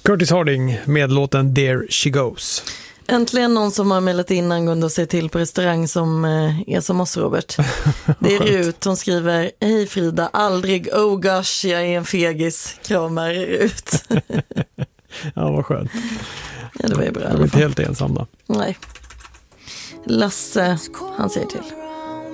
Curtis Harding med låten There She Goes. Äntligen någon som har mejlat in angående att se till på restaurang som är som oss, Robert. Det är Rut, hon skriver: hej Frida, aldrig, oh gosh, jag är en fegis, kramar Rut. Ja, vad skönt. Ja, det var ju bra. Jag är inte helt ensam då. Nej. Lasse, han säger till.